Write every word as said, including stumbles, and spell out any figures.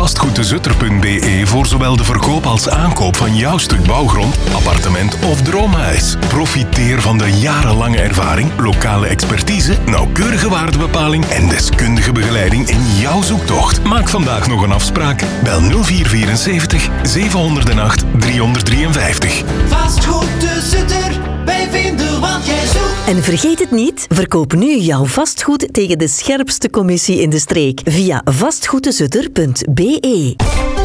vastgoeddezutter punt b e voor zowel de verkoop als aankoop van jouw stuk bouwgrond, appartement of droomhuis. Profiteer van de jarenlange ervaring, lokale expertise, nauwkeurige waardebepaling en deskundige begeleiding in jouw zoektocht. Maak vandaag nog een afspraak. Bel nul vier vierenzeventig zevenhonderdacht driehonderddrieënvijftig. Vastgoed de Zutter, wij vinden wat jij zoekt. En vergeet het niet, verkoop nu jouw vastgoed tegen de scherpste commissie in de streek via vastgoeddezutter punt b e.